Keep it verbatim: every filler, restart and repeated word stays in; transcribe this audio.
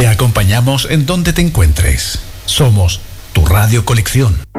Te acompañamos en donde te encuentres. Somos tu Radio Colección.